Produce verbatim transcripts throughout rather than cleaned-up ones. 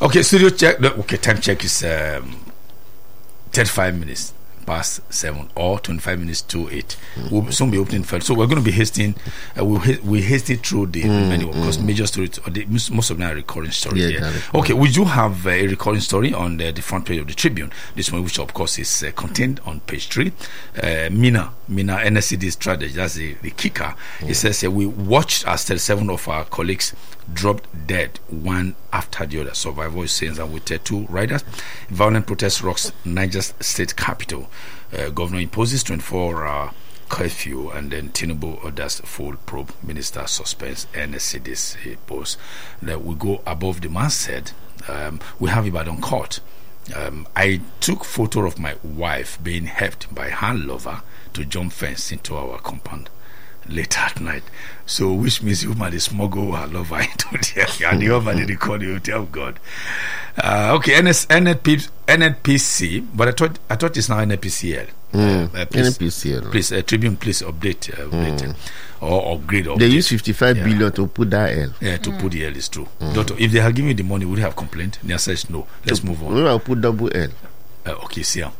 Okay, studio check. Look, okay, time check is um, thirty-five minutes past seven or twenty-five minutes to eight. Mm. We'll soon be opening first. So we're going to be hasting, uh, we'll, ha- we hasting through the mm, menu because mm. major stories, or the, most of them are recording stories. Yeah, yeah. Okay, we do have uh, a recording story on the, the front page of the Tribune. This one, which of course is uh, contained on page three. Uh, Mina, Mina N S C D strategy, that's the, the kicker. Mm. It says uh, we watched as thirty-seven of our colleagues dropped dead one after the other. Survivor is saying that with uh, two riders. Violent protest rocks Niger State capital. Uh, governor imposes twenty-four hour curfew, and then Tinubu orders full probe. Minister suspends N S C D's post. Then we go above the masthead. Um, we have Ibadan court. Um, I took photo of my wife being helped by her lover to jump fence into our compound late at night. So, which means you might smuggle her lover into there, and the other did record the hotel of God. Uh, okay, N S, N N P, N N P C, but I thought I thought it's now N N P C L. Mm. Uh, uh, please, N N P C L. Please, uh, Tribune, please update, uh, update mm. or upgrade. Update. They use fifty-five yeah. billion to put that L. Yeah, to mm. put the L is true. Mm. Doctor, if they had given you the money, would you have complained? The answer is no. Let's to, move on. We will put double L. Uh, okay, see ya.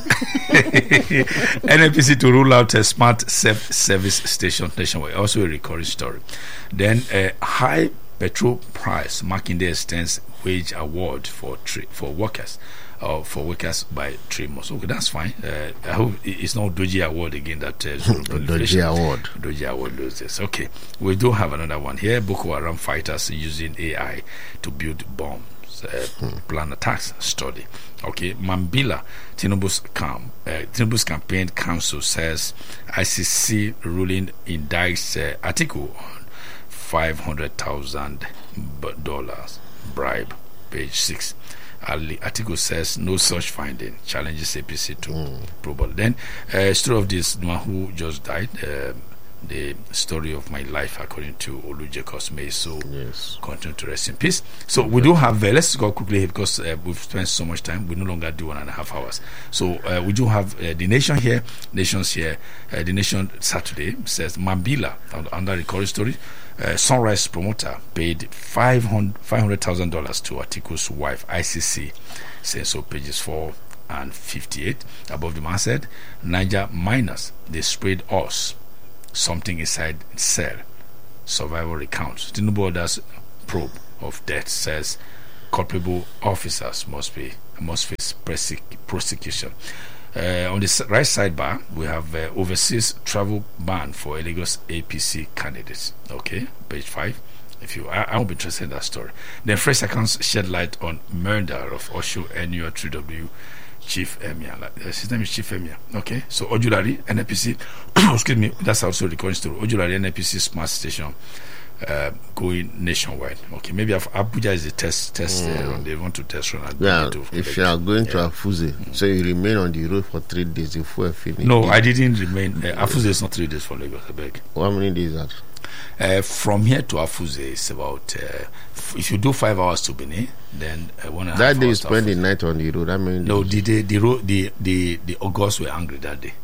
N N P C to rule out a smart self-service station nationwide. Also a recurring story. Then a uh, high petrol price marking the extends wage award for tri- for workers. Uh, for workers by three months. Okay, that's fine. Uh, I hope it's not Doji Award again. That uh, Doji Award. Doji Award loses. Okay, we do have another one here. Boko Haram fighters using A I to build bombs, uh, hmm. plan attacks study. Okay, Mambila, Tinubu's camp, uh, Tinubu's campaign council says I C C ruling indicts uh, article on five hundred thousand dollars bribe. Page six. The article says no such finding, challenges A P C to mm. probable. Then, uh, story of this one who just died, uh, the story of my life, according to Oluje Cosme. So, yes. Continue to rest in peace. So, we do have, uh, let's go quickly here because uh, we've spent so much time. We no longer do one and a half hours. So, uh, we do have uh, the nation here, nations here. Uh, the nation Saturday says Mambila, under the current story. Uh, Sunrise promoter paid five hundred thousand dollars to Atiku's wife, I C C. Says so, pages four and fifty-eight. Above the masthead, Niger miners, they sprayed us. Something inside cell. Survival recounts. Tinubu orders probe of death, says culpable officers must be must face prosec- prosecution. Uh, on the right sidebar, we have uh, overseas travel ban for Lagos A P C candidates. Okay, page five. If you, I, I won't be interested in that story. Then fresh accounts shed light on murder of Osho N U three W Chief Emir. Like, uh, his name is Chief Emir. Okay, so Ojulari N N P C. excuse me. That's also the current story. Ojulari N N P C smart station. Uh, going nationwide. Okay, maybe Af- Abuja is the test test mm. uh, run. They want to test run. Yeah, to if you are going yeah. to Afuze, mm. so you remain on the road for three days before finish. No, I didn't remain. Uh, Afuze is not three days from Lagos. I beg. How many days are? Uh, from here to Afuze is about. Uh, f- if you do five hours to Benin, then uh, one and a half that day you hours spend the night on the road. I mean, no, the day the road the the the August were angry that day.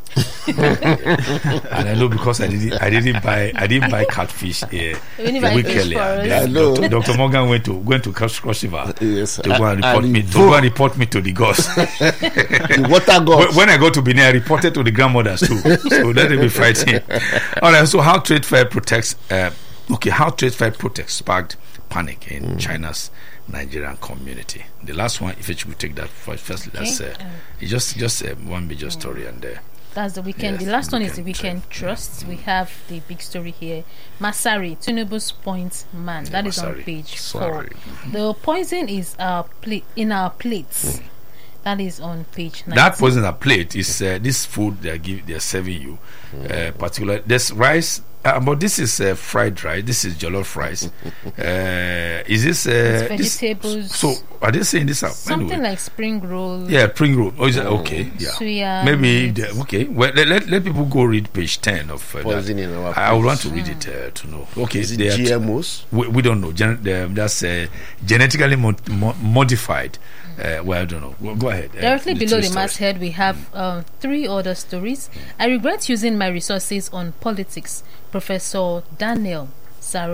And I know because I didn't I didn't buy I didn't buy catfish uh, the week earlier. I know. Doctor Doctor Morgan went to went to Cross River yes, to go and report and me to go and report me to the gods. The water gods. When I got to Benin, I reported to the grandmothers too. So let them be fighting. All right. So how trade fair protects? Uh, okay, how trade fair protects sparked panic in mm. China's Nigerian community. The last one, if you could take that first, firstly, that's uh, it's just just uh, one major story and. Uh, That's the weekend. Yes, the last the one is the weekend trend. trust. We have the big story here. Masari, Tinubu's point man. That is on page four. Mm-hmm. The poison is our pla- in our plates. Mm. That is on page nine. That poison in our plate is uh, this food they are give they are serving you. Mm. Uh, particular there's rice. Uh, but this is uh, fried rice. This is jollof rice. Uh, is this uh, vegetables? This, so are they saying this? Something anyway? like spring roll. Yeah, spring roll. Oh, is that okay? Yeah. Suya Maybe they, okay. Well, let, let let people go read page ten of uh, poison that. in our I would want to mm. read it uh, to know. Okay, is it they G M Os? T- we, we don't know. Gen- uh, that's uh, genetically mo- mo- modified. Uh, well, I don't know. Well, go ahead. Directly uh, the below the stories. masthead, we have mm. uh, three other stories. Mm. I regret using my resources on politics. Professor Daniel Saro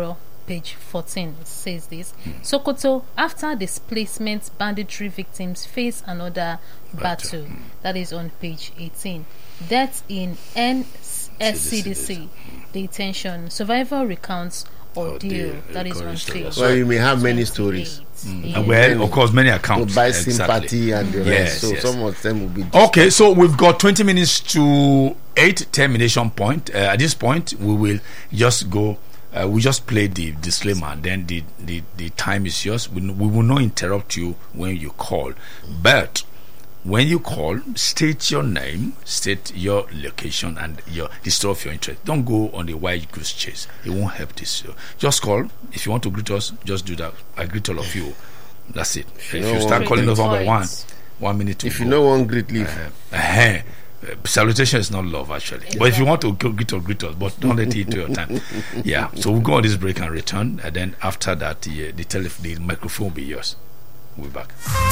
page fourteen. It says this. Mm. Sokoto, after displacement, banditry victims face another battle. battle. Mm. That is on page eighteen. Death in N S C D C detention. Survivor recounts ordeal. Oh, that is on page. Well, you may have many stories. Mm. Yeah. Well, of course, many accounts. To buy exactly. sympathy and the rest. Yes, so yes. some of them will be. Discussed. Okay, so we've got twenty minutes to eight termination point. Uh, at this point, we will just go. Uh, we just play the disclaimer, and then the, the, the time is yours. We, we will not interrupt you when you call, but when you call, state your name, state your location, and your the story of your interest. Don't go on the wild goose chase. It won't help this show. Just call. If you want to greet us, just do that. I greet all of you. That's it. If, if you, you start calling us one by one, one minute to If go. you know one greet, leave. Uh, uh, uh, salutation is not love, actually. Exactly. But if you want to go greet us, greet us. But don't let it eat your time. Yeah. So we'll go on this break and return. And then after that, the, uh, the, tele- the microphone will be yours. We'll be back.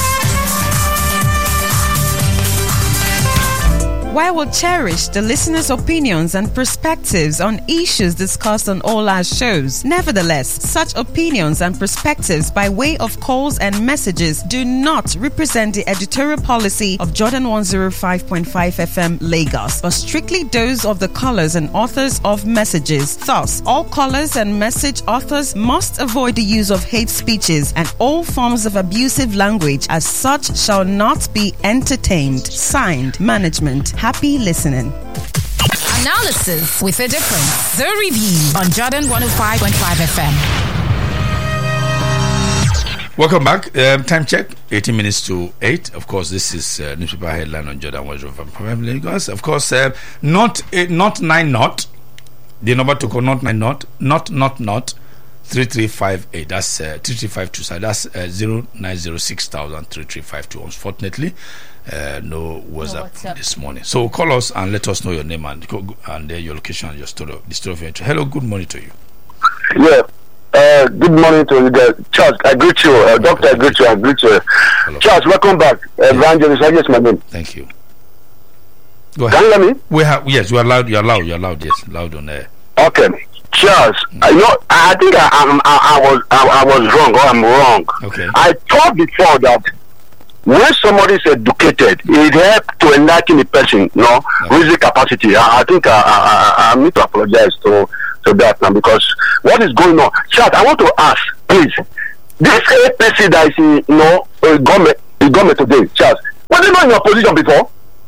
While we'll cherish the listeners' opinions and perspectives on issues discussed on all our shows, nevertheless, such opinions and perspectives by way of calls and messages do not represent the editorial policy of Jordan one oh five point five F M Lagos, but strictly those of the callers and authors of messages. Thus, all callers and message authors must avoid the use of hate speeches and all forms of abusive language, as such shall not be entertained. Signed, Management. Happy listening. Analysis with a difference. The Review on Jordan one oh five point five F M. Welcome back. Um, time check, eighteen minutes to eight. Of course, this is uh, newspaper headline on Jordan one oh five point five Lagos. Of course, uh, not uh, not nine not. The number to call not nine not. Not not not. three three five eight. That's uh, three three five two. So that's uh, zero nine zero six thousand three three five two. Unfortunately, uh, no WhatsApp no this morning. So call us and let us know your name and and uh, your location and your story, the story of your interest. Hello, good morning to you. Yeah. Uh, good morning to you guys. Charles, I greet you. Uh, Doctor, I greet you. I greet you. Hello. Charles, welcome back. Uh, Evangelist, I guess my name. Thank you. Go ahead. Can you hear me? We have yes. We are loud. You are loud. You are loud. Yes, loud on air. Okay. Charles, mm. you know, I think I, I, I, I was I, I was wrong or I'm wrong. Okay. I thought before that when somebody is educated, it helps to enlighten the person, you know, okay. Reasoning capacity. I, I think I, I, I need to apologize to, to that now because what is going on? Charles, I want to ask, please, this A P C that is in, you know, uh, government, the government today, Charles, was it not in your position before?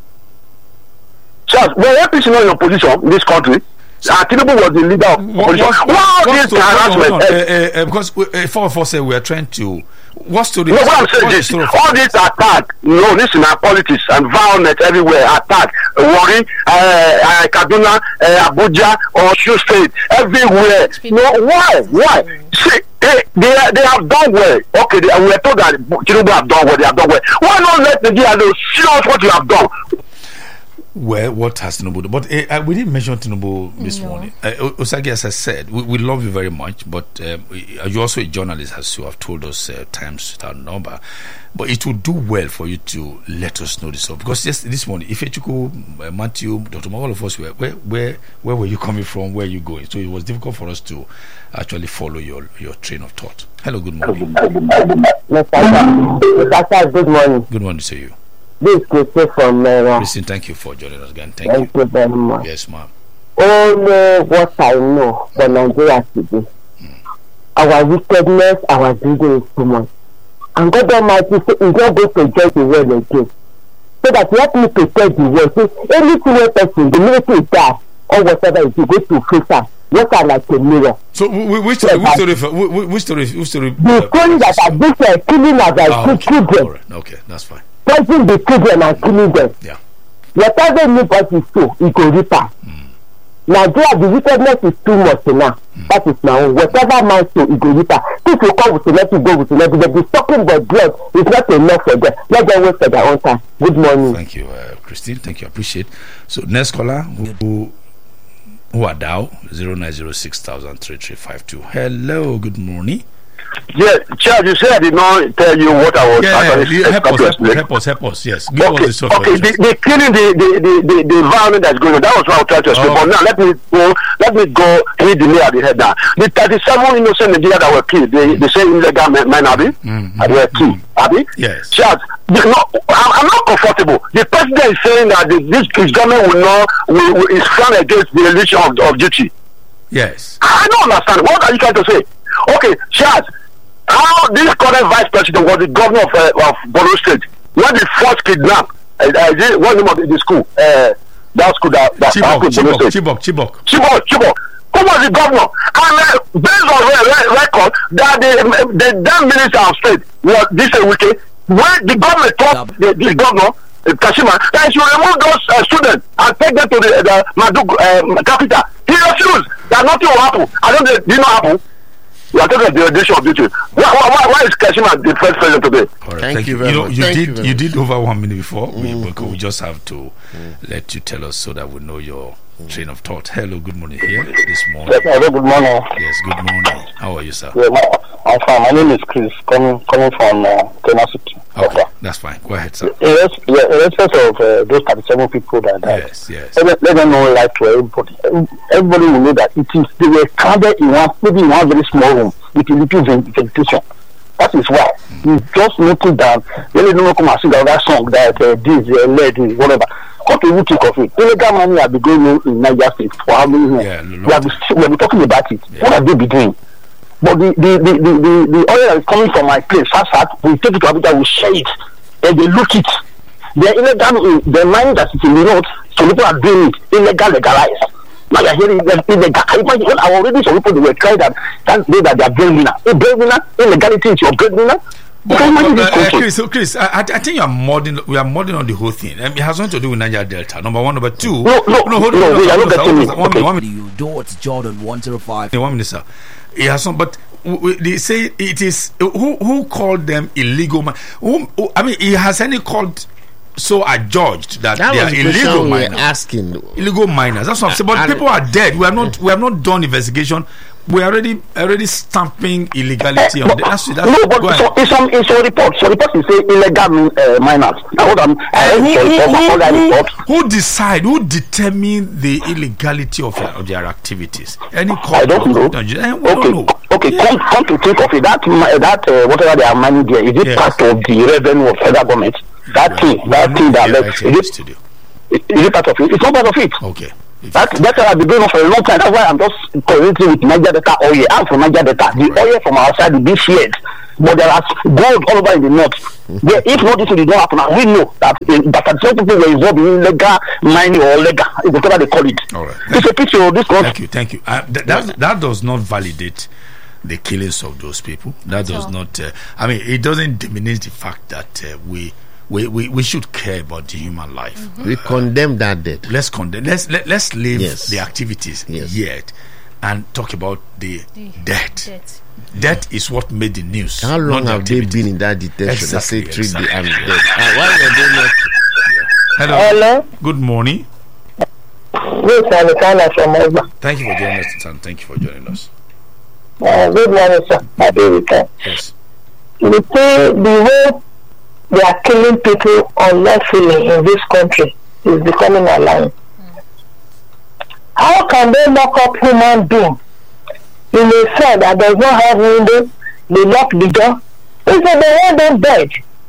Charles, were A P C not in your position in this country? Uh, Tinubu was the leader of opposition. What, what, what this harassment? Uh, uh, uh, because we, uh, four of us say we are trying to. What's to the? No, what I'm saying is, all this attack, you know, this in our politics and violence everywhere. Attack, worry, uh, uh, Kaduna, uh, Abuja, or Osun State, everywhere. No, why? Why? See, they, they, they have done well. Okay, they, we are told that Tinubu have done well. They have done well. Why not let the D L O see us what you have done? Well, what has Tinubu done? But uh, we didn't mention Tinubu this no. morning. Uh, Osagi, as I said, we, we love you very much, but um, you're also a journalist, as you have told us uh, times without number. But it would do well for you to let us know this. Because yes, this morning, Ifechuku, uh, Matthew, Doctor Mo, all of us were, where, where, where were you coming from? Where are you going? So it was difficult for us to actually follow your, your train of thought. Hello, good morning. Mister Good morning. Good morning to you. This is Christy from uh, Listen, thank you for joining us again. Thank, thank you. you very much. Yes, ma'am. Only what I know for Nigeria today. Mm. Our wickedness, our greed is too much. And God Almighty say, He's not going to judge the world again. So that you have me to tell the world. So, any single person, the military die, or whatever it is, you go to face us. What are like a mirror. So, which story? Which story? Which story? Which story? The story that are this uh, killing as I oh, okay. children. All right. Okay, that's fine. Poison the children and killing them. Yeah. Whatever anybody so, it will reap us. Mm. Nigeria, the wickedness is too much now. Mm. That is my own. Whatever man so, it will reap us. If you come with let you go with let but the sucking the blood is not enough for them. Let them wait for their own time. Good morning. Thank you, uh, Christine. Thank you. I appreciate. So, next caller, who who are Dow zero nine zero six thousand three three five two. Hello. Good morning. Yeah, Charles, you said I did not tell you what I was Yeah, actually yeah, help us, help us, explaining. help us, help us. Yes, give Okay, us the software. okay, the, the killing, the, the, the, the, the environment that's going on, that was what I was trying to explain. Oh. But now let me go, let me go hit the nail at the head now. The thirty-seven innocent Nigerians that were killed, they, they say illegal men, men Abi, Mm-hmm. and they were killed, Abi? Yes. Charles, the, no, I'm, I'm not comfortable. The president is saying that the, this his government will not, will, will, is frown against the elision of, of duty. Yes. I don't understand. What are you trying to say? Okay, Charles, how this current vice president was the governor of, uh, of Borno State when the first kidnap, uh, uh, this, what's the name of the, the school? Uh, that school that, that Chibok, happened in Borno Chibok, State. Chibok, Chibok. Chibok, Chibok. Who was the governor? And uh, based on re- re- record, that the, the then minister of state was this uh, weekend, when the government told the, the governor, uh, Kashima, that he should remove those uh, students and take them to the, the Maiduguri uh, capital. He refused that nothing will happen. I don't know, did not happen. We are talking about the edition of duty. Why, why, why is Kashima the first president today? All right, Thank thank, you you. very You know, much. you Thank you did very you much. did over one minute before. We, Mm. we, we just have to let you tell us so that we know your train of thought. Hello, good morning here this morning. Yes, hello, good morning. Yes, good morning. How are you, sir? Yeah, my, I'm fine. My name is Chris, coming coming from uh, Kenya City. Okay, that's fine. Go ahead, sir. Yes, yeah, in respect of uh, those thirty-seven people that died, Yes, yes. let, let them know life to everybody. Everybody will know that it is they were crowded in one, maybe in one very small room with a little vegetation. That is why you just noting down. Really don't come and sing that song that uh, this uh, led whatever. What do you think of it? Illegal money have been going on in Niger State for how many years? Yeah, we have been, we have been talking about it. Yeah. What have they been doing? But the the, the, the, the, the oil that is coming from my place, fast fast, we take it to Abuja, we share it, and they look it. The illegal, the money that is in the north, some people are doing it illegal, legalized. Now you're hearing them illegal. I imagine when I already some people they were trying that that day that they are breadwinner. A breadwinner, illegality is your breadwinner. But, Because imagine but, this uh, country. Chris, so Chris, I, I I think you are modding. We are modding on the whole thing. Um, it has nothing to do with Niger Delta. Number one, number two. No, no, no, hold on, no, hold on, we are hold not on, getting hold it. on, one Okay. minute, one minute. You do it's Jordan one zero five. One minute, sir. It has some, but w- w- they say it is who who called them illegal. Man, who, who, I mean, he has any called so adjudged that, That they was are the illegal question we were minors. asking. Illegal minors. That's what I'm saying. But And- people are dead. We have not. We have not done investigation. We are already already stamping illegality on. The, that's that's. No, but go ahead. so, it's some it's a report. So report is say illegal uh, miners. Now hold on. I And read who, some who, report, all that who, report. who, who decide? Who determine the illegality of, their- of their activities? Any court? I don't know. No, eh, we Okay, don't know. okay. Yeah. Come, come to think of it, that mi- that uh, whatever they are mining there, is it Yes. part of the revenue of federal government? That Right. thing, We that are thing not that here led, right here in is the it, studio. is it part of it? It's not part of it. Okay. If- That that's what I've been going on for a long time. That's why I'm just correlating with Niger Delta oil. I'm from Niger Delta. The Right. oil from our side will be shared, but there are gold all over in the north. Where if not this did not happen, and we know that in, that some people were involved in illegal mining or legal, whatever they call it. All right. It's a picture of this country. Thank you. Thank you. Uh, th- that that does not validate the killings of those people. That does all. not. Uh, I mean, it doesn't diminish the fact that uh, we, we we we should care about the human life. We condemn that death. Let's condemn. Let's let, let's leave Yes. the activities Yes. yet, and talk about the The death. death. Death is what made the news. How not long the have they activities. been in that detention? Exactly, They say three exactly. days. I'm dead. Uh, why were they not? Hello. Hello, Good morning. this is Alexander from Oba. Thank you for joining us, and thank you for joining us. Uh, good morning, sir. Happy weekend. Yes. You see, the way they are killing people unlawfully in this country is becoming alarming. How can they lock up human being in a cell that does not have window? They lock the door. It's a they want them dead.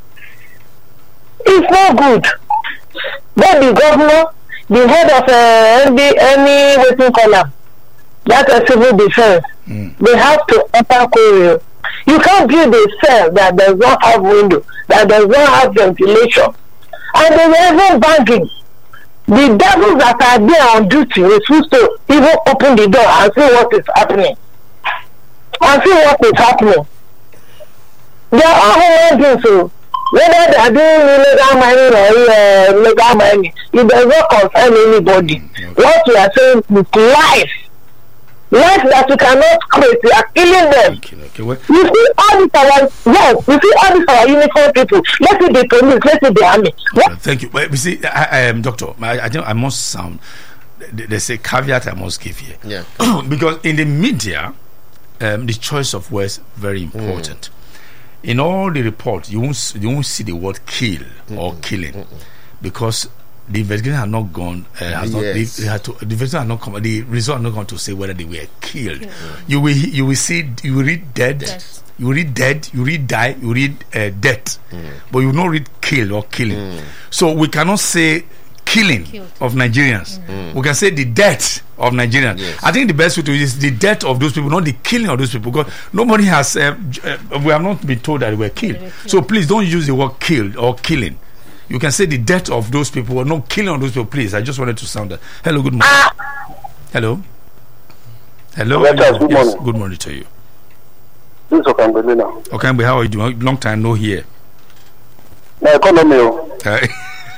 It's not good. But the governor, the head of uh, any any waiting column, that a civil defense, Mm. they have to enter quarrel. You can't build a cell that does not have window, that does not have ventilation. And they were even banging. The devils that are there on duty refuse to even open the door and see what is happening. And see what is happening. They are all human beings, so whether they are doing illegal mining or uh, legal mining, it does not concern anybody. Okay. What we are saying is life. Life that you cannot create, we are killing them. Okay. Okay. Well, You see all these our yes, you see all these our uniform people. Let's see the police, let's see the army. What? Uh, thank you. Well, you see, I, I am doctor. I, I think I must sound. th- There's a caveat I must give here. Yeah. Because in the media, um, the choice of words very important. Mm. In all the reports, you won't you won't see the word kill mm-mm. or killing mm-mm. because the investigation has not gone. Uh, has not, yes. they, they had to, the investigation has not come. The result are not going to say whether they were killed. Mm. You will you will see you will read dead. Death. You read dead, you read die, you read uh, death, mm. but you will not read kill or killing. Mm. So we cannot say killing Killed. of Nigerians. Mm. We can say the death of Nigerians. Yes. I think the best way to use the death of those people, not the killing of those people, because nobody has. Uh, uh, we have not been told that they were killed. They were killed. So please don't use the word killed or killing. You can say the death of those people or not killing of those people. Please, I just wanted to sound that. Hello, good morning. Hello. Hello. Yes, good yes, morning. Good morning to you. This is Okambe now. Okambe, how are you doing? Long time no here. My economy. Uh,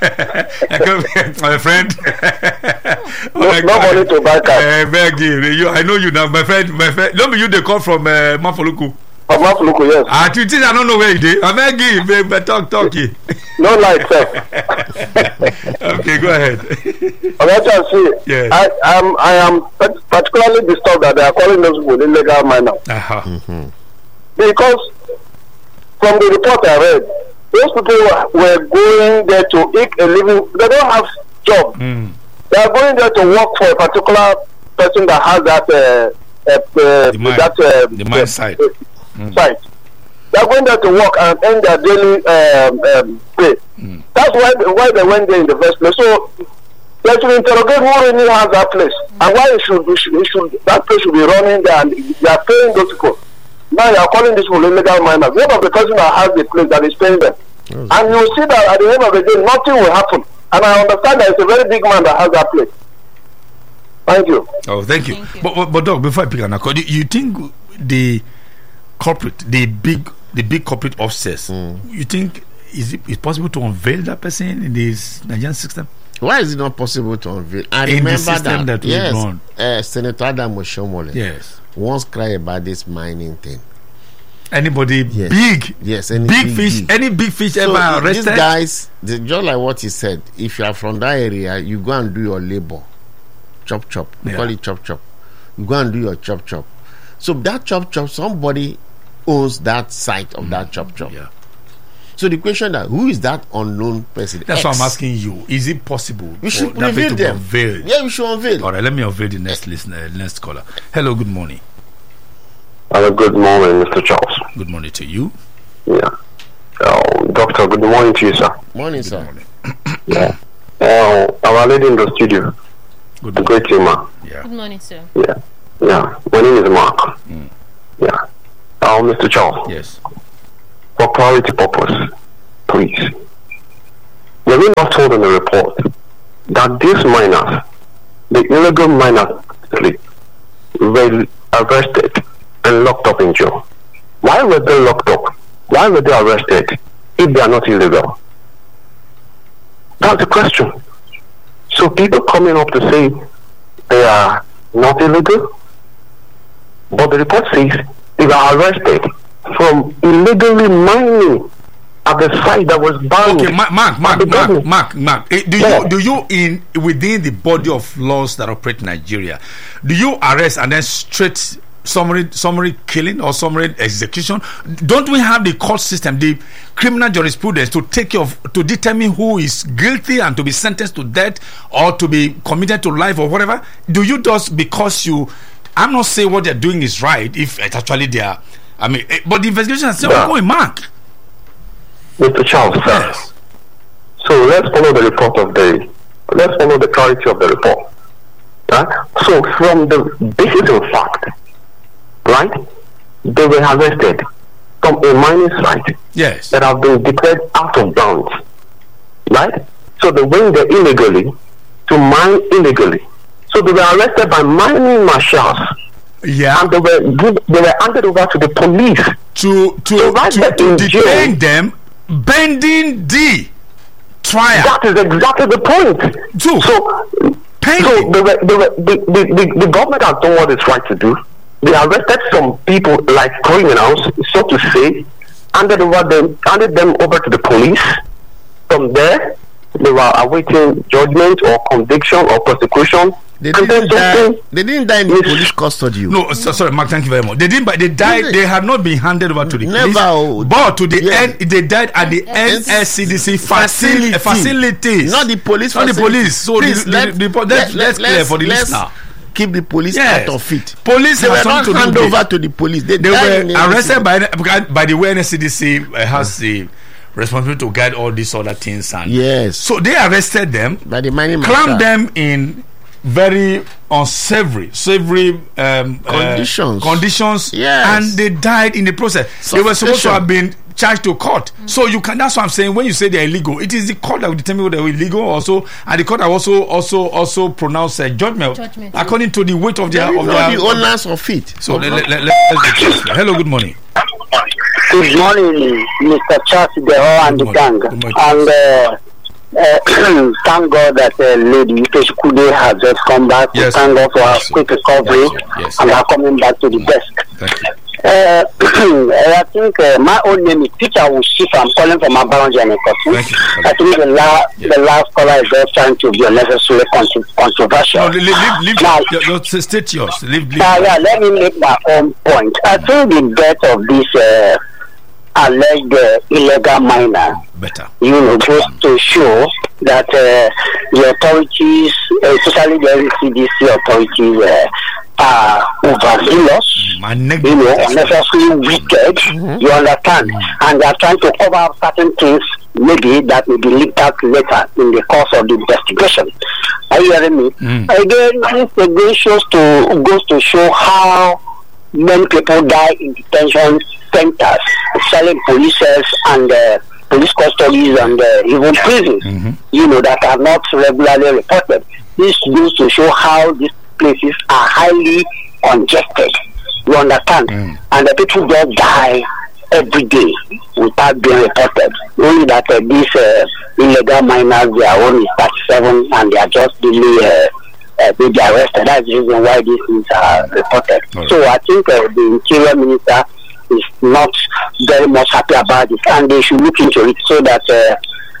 my friend. no, oh, no money to buy car. Uh, beg you, you, I know you now, my friend. My friend. Don't be you. They call from uh, Mafoluku. From Mafoluku, yes. Ah, you think I don't know where you did? I beg you, but talk, talk. No light, sir. Okay, go ahead. I see. Yes. I am. I am particularly disturbed that they are calling those people illegal miners. Uh-huh. Mm-hmm. Because from the report I read, those people were going there to eke a living. They don't have job. Mm. They are going there to work for a particular person that has that uh, uh, uh, the mine, that uh, the mine site. Uh, mm. site. They are going there to work and earn their daily um, um, pay. Mm. That's why why they went there in the first place. So they should interrogate who really has that place and why it should, it should, it should that place should be running there and they are paying those people. Now you are calling this for illegal miners. Name of the person that has the place that is paying them. Oh, and you see that at the end of the day, nothing will happen. And I understand that it's a very big man that has that place. Thank you. Oh, thank you. Thank you. But, but, but Doc, before I pick an accord, you think the corporate, the big, the big corporate officers, mm. you think is it is possible to unveil that person in this Nigerian system? Why is it not possible to unveil? I in remember the system that, that we yes, run. Uh, Senator Adam Oshomole Yes. once cried about this mining thing. Anybody Yes. big, Yes, any big, big fish, big. any big fish So ever these arrested? guys, they, just like what he said, if you are from that area, you go and do your labor. Chop chop. We Yeah. call it chop chop. You go and do your chop chop. So that chop chop, somebody owns that site of mm. that chop chop. Yeah. So the question that who is that unknown person? That's X? what I'm asking you. Is it possible We for should that reveal person to them. be unveiled? Yeah, we should unveil. All right, let me unveil the next listener, next caller. Hello, good morning. Hello, good morning, Mister Charles. Good morning to you. Yeah. Oh, Doctor, good morning to you, sir. Morning, Good sir. morning. Yeah. Uh, our lady in the studio. Good A morning. great teamer. Yeah. Good morning, sir. Yeah. Yeah. My name is Mark. Mm. Yeah. Oh, Mister Charles. Yes. For clarity purpose, please. Were we not told in the report that these miners, the illegal miners, were arrested and locked up in jail? Why were they locked up? Why were they arrested if they are not illegal? That's the question. So people coming up to say they are not illegal, but the report says they were arrested from illegally mining at the site that was banned. Okay, Mark, Mark, Mark, by the Mark, government. Mark, Mark. eh, Do Yeah. you do you in within the body of laws that operate Nigeria, do you arrest and then straight summary summary killing or summary execution? Don't we have the court system, the criminal jurisprudence to take care of to determine who is guilty and to be sentenced to death or to be committed to life or whatever? Do you just because you? I'm not saying what they're doing is right if it's actually they are. I mean, eh, but the investigation is still Yeah. ongoing, Mark. Mister Charles, sir. Yes. So let's follow the report of the, let's follow the clarity of the report. Right? So from the basis of fact, right, they were arrested from a mining site Yes. that have been declared out of bounds, right? So they went there illegally to mine illegally. So they were arrested by mining marshals Yeah. and they were give, they were handed over to the police. To to So right to, there to in detain jail- them, bending the trial. That is exactly the point. So, So, pending. so they were, they were, the, the, the, the government has done what it's right to do. They arrested some people like criminals, so to say, handed over them, handed them over to the police. From there, they were awaiting judgment or conviction or prosecution They didn't die. They didn't die in the police custody. No, so, sorry, Mark. Thank you very much. They didn't, but they died. They had not been handed over to the Never, police. oh. But to the Yeah. end, they died at the N S C D C facility, facilities, not the police. not the facility. police. So Please, the, let, the, the, let's, let's clear for the let's listener. Keep the police Yes. out of it. Police They have were not something to hand do with over it. to the police. They, They died in were the arrested by by the way N S C D C uh, has the responsibility to guide all these other things. And yes. so they arrested them, by the mining clamped them in very unsavory, savory um, conditions. Uh, conditions, yes. and they died in the process. They were supposed to have been charged to court. Mm. So you can. That's what I'm saying. When you say they're illegal, it is the court that will determine whether they're illegal. Also, and the court have also also also pronounced a judgment, Judgment. according to the weight of their They of know their the owners of it. So let, let, let, let's get this. Hello, good morning. Good morning, Mister Charles Deho and the gang. Good And uh, uh, thank God that uh, Lady Ikechi Kude has just come back. Yes. Thank God for her Yes. quick recovery Yes. Yes. and her coming back to the desk. Thank you. Uh, I think uh, my own name is Peter Wushif. I'm calling from Abaron Thank you. I think the, la- Yeah. the last caller is just trying to be unnecessarily contro- controversial. No, leave, leave, leave, Now, your, your, state yours. Leave, leave. uh, yeah, let me make my own point. I think the death of this uh, alleged uh, illegal miner, Better. you know, goes to show that uh, the authorities, especially the N C D C authorities, uh, are overzealous, My you neck. know, unnecessarily wicked, mm-hmm. you understand? Mm-hmm. And they are trying to cover up certain things, maybe that may be leaked out later in the course of the investigation. Are you hearing me? Mm. Again, this again shows to, goes to show how many people die in detention centers, especially police cells and uh, police custodies and uh, even prisons, Mm-hmm. you know, that are not regularly reported. This goes to show how these places are highly congested. You understand? Mm. And the people just die every day without being reported. Only that uh, these uh, illegal miners, they are only thirty-seven and they are just really uh, uh, they be arrested. That's the reason why these things are reported. Right. So I think uh, the Interior Minister is not very much happy about it, and they should look into it so that uh,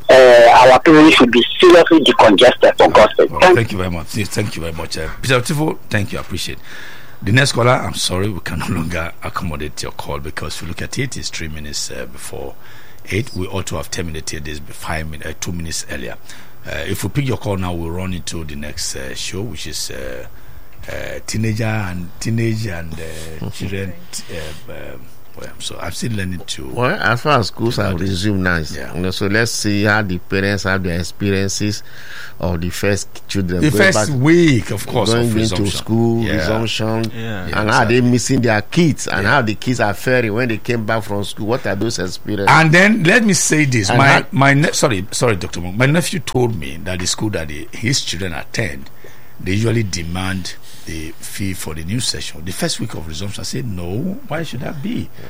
uh, our people should be seriously decongested for God's sake. Well, thank you very much. Yes, thank you very much. Uh, Peter Tifo, thank you. I appreciate it. The next caller, I'm sorry, we can no longer accommodate your call because if you look at it, it's three minutes uh, before eight. We ought to have terminated this five minutes, uh, two minutes earlier. Uh, if we pick your call now, we'll run into the next uh, show, which is uh, uh, teenager and teenage and uh, children. Uh, um, well, so I'm still learning to. Well, as far as schools have resumed now, Yeah. you know, so let's see how the parents have their experiences of the first children The going first back, week, of course, going of into resumption. school, Yeah. resumption, Yeah. and Yeah, how exactly. they missing their kids, and Yeah. how the kids are faring when they came back from school. What are those experiences? And then let me say this: And my that- my ne- sorry sorry Doctor Monk, my nephew told me that the school that he, his children attend, they usually demand the fee for the new session. The first week of resumption, I said, no, why should that be?